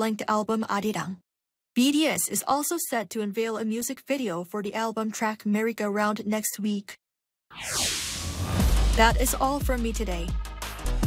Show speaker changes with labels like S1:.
S1: full-length album Arirang. BTS is also set to unveil a music video for the album track Merry Go Round next week. That is all from me today.